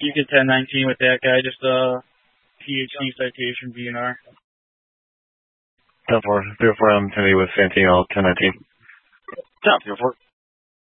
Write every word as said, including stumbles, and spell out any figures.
You can ten nineteen with that guy, just a P H D citation V N R. ten four, three oh four, I'm Kennedy with Santino, ten nineteen. Top three oh four.